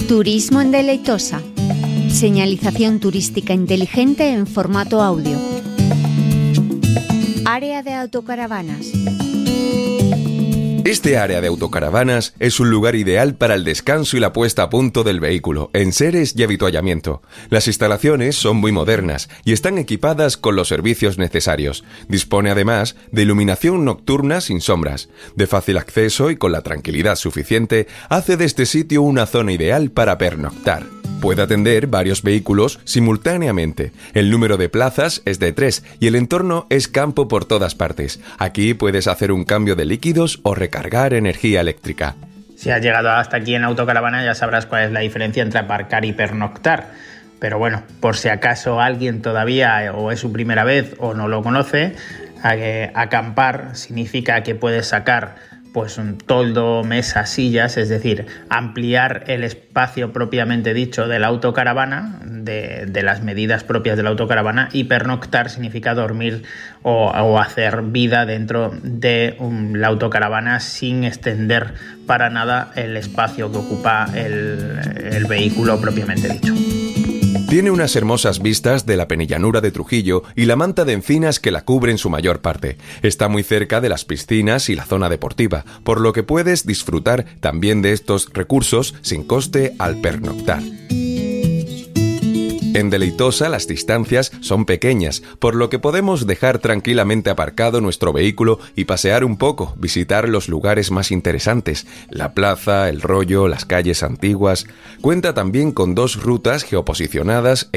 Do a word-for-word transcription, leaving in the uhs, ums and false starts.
Turismo en Deleitosa. Señalización turística inteligente en formato audio. Área de autocaravanas. Este área de autocaravanas es un lugar ideal para el descanso y la puesta a punto del vehículo, enseres y avituallamiento. Las instalaciones son muy modernas y están equipadas con los servicios necesarios. Dispone además de iluminación nocturna sin sombras. De fácil acceso y con la tranquilidad suficiente, hace de este sitio una zona ideal para pernoctar. Puede atender varios vehículos simultáneamente. El número de plazas es de tres y el entorno es campo por todas partes. Aquí puedes hacer un cambio de líquidos o recargar energía eléctrica. Si has llegado hasta aquí en autocaravana ya sabrás cuál es la diferencia entre aparcar y pernoctar. Pero bueno, por si acaso alguien todavía o es su primera vez o no lo conoce, acampar significa que puedes sacar pues un toldo, mesas, sillas, es decir, ampliar el espacio propiamente dicho de la autocaravana, de, de las medidas propias de la autocaravana, y pernoctar significa dormir o, o hacer vida dentro de un, la autocaravana sin extender para nada el espacio que ocupa el, el vehículo propiamente dicho. Tiene unas hermosas vistas de la penillanura de Trujillo y la manta de encinas que la cubre en su mayor parte. Está muy cerca de las piscinas y la zona deportiva, por lo que puedes disfrutar también de estos recursos sin coste al pernoctar. En Deleitosa las distancias son pequeñas, por lo que podemos dejar tranquilamente aparcado nuestro vehículo y pasear un poco, visitar los lugares más interesantes, la plaza, el rollo, las calles antiguas. Cuenta también con dos rutas geoposicionadas